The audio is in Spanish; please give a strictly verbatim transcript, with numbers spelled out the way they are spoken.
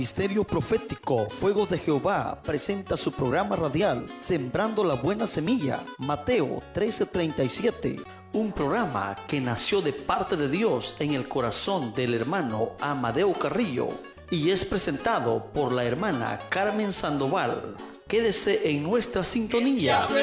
Ministerio Profético Fuego de Jehová presenta su programa radial Sembrando la Buena Semilla, Mateo trece treinta y siete, un programa que nació de parte de Dios en el corazón del hermano Amadeo Carrillo y es presentado por la hermana Carmen Sandoval. Quédese en nuestra sintonía.